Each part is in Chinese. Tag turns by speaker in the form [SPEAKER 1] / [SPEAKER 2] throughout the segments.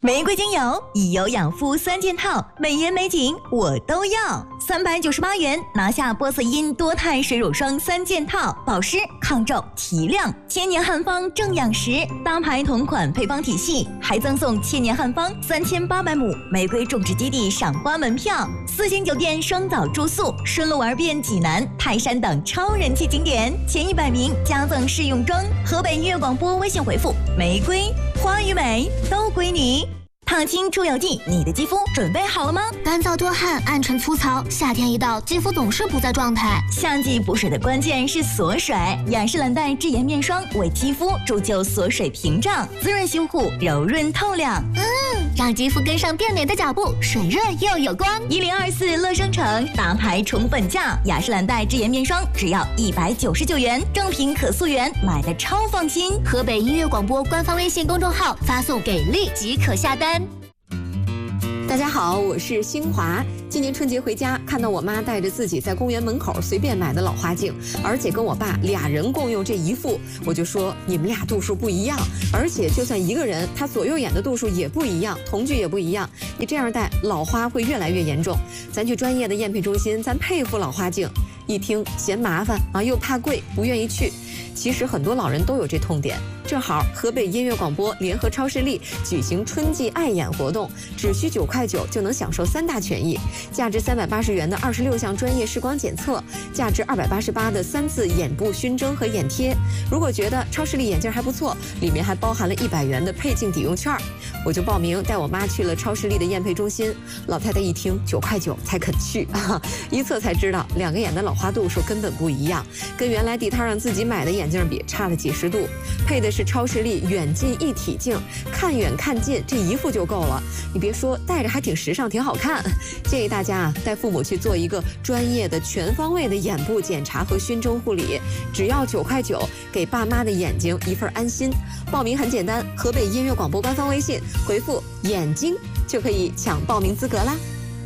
[SPEAKER 1] 玫瑰精油以油养肤3件套，美颜美景我都要。398元拿下波色因多肽水乳霜3件套，保湿、抗皱、提亮，千年汉方正养食，搭牌同款配方体系，还赠送千年汉方3800亩玫瑰种植基地赏花门票，4星酒店双早住宿，顺路玩遍济南、泰山等超人气景点，前100名加赠试用装。河北音乐广播微信回复玫瑰，花与美都归你。烫青出油剂，你的肌肤准备好了吗？
[SPEAKER 2] 干燥多汗、暗沉粗糙，夏天一到，肌肤总是不在状态。
[SPEAKER 1] 夏季补水的关键是锁水，雅诗兰黛智颜面霜为肌肤铸就锁水屏障，滋润修护，柔润透亮。
[SPEAKER 2] 让肌肤跟上变美的脚步，水润又有光。
[SPEAKER 1] 1024乐生城大牌宠粉价，雅诗兰黛智颜面霜只要199元，正品可溯源，买的超放心。
[SPEAKER 2] 河北音乐广播官方微信公众号发送给力即可下单。
[SPEAKER 3] 大家好，我是新华。今年春节回家，看到我妈带着自己在公园门口随便买的老花镜，而且跟我爸俩人共用这一副，我就说你们俩度数不一样，而且就算一个人，他左右眼的度数也不一样，瞳距也不一样，你这样戴老花会越来越严重。咱去专业的验配中心，咱配副老花镜。一听嫌麻烦啊，又怕贵，不愿意去。其实很多老人都有这痛点。正好河北音乐广播联合超视力举行春季爱眼活动，只需9块9就能享受3大权益：价值380元的26项专业视光检测，价值288的3次眼部熏蒸和眼贴。如果觉得超视力眼镜还不错，里面还包含了100元的配镜抵用券。我就报名带我妈去了超视力的验配中心。老太太一听9块9才肯去啊，一测才知道2个眼的老花度数根本不一样，跟原来地摊上自己买的眼镜比差了几十度。配的是超视力远近一体镜，看远看近这一副就够了。你别说，戴着还挺时尚，挺好看。建议大家带父母去做一个专业的全方位的眼部检查和熏蒸护理，只要9块9，给爸妈的眼睛一份安心。报名很简单，河北音乐广播官方微信回复眼睛就可以抢报名资格啦。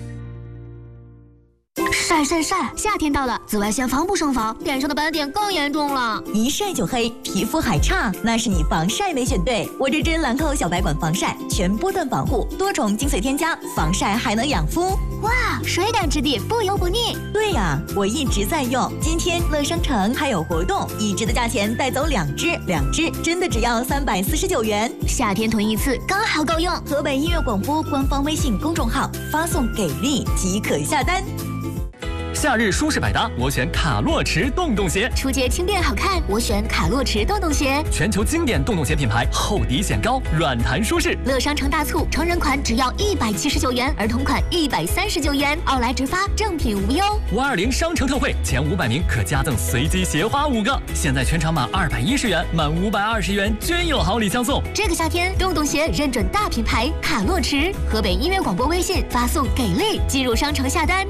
[SPEAKER 2] 晒晒晒！夏天到了，紫外线防不胜防，脸上的斑点更严重了。
[SPEAKER 1] 一晒就黑，皮肤还差，那是你防晒没选对。我这支兰蔻小白管防晒，全波段保护，多种精髓添加，防晒还能养肤。
[SPEAKER 2] 哇，水感质地，不油不腻。
[SPEAKER 1] 对呀，我一直在用。今天乐商城还有活动，1支的价钱带走2支，2支真的只要349元。
[SPEAKER 2] 夏天囤一次刚好够用。
[SPEAKER 1] 河北音乐广播官方微信公众号发送给力即可下单。
[SPEAKER 4] 夏日舒适百搭，我选卡洛驰洞洞鞋。
[SPEAKER 2] 出街轻便好看，我选卡洛驰洞洞鞋。
[SPEAKER 4] 全球经典洞洞鞋品牌，厚底显高，软弹舒适。
[SPEAKER 2] 乐商城大促，成人款只要179元，儿童款139元，奥莱直发，正品无忧。
[SPEAKER 4] 520商城特惠，前500名可加赠随机鞋花5个。现在全场满210元，满520元均有好礼相送。
[SPEAKER 2] 这个夏天，洞洞鞋认准大品牌卡洛驰。河北音乐广播微信发送给力，进入商城下单。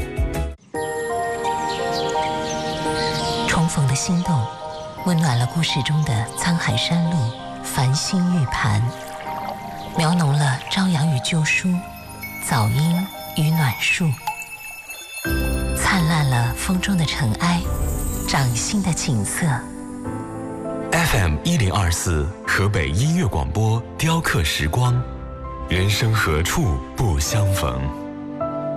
[SPEAKER 5] 重逢的心动，温暖了故事中的沧海山路、繁星玉盘，描浓了朝阳与旧书、早莺与暖树，灿烂了风中的尘埃、掌心的景色。
[SPEAKER 6] FM 1024河北音乐广播雕刻时光，人生何处不相逢。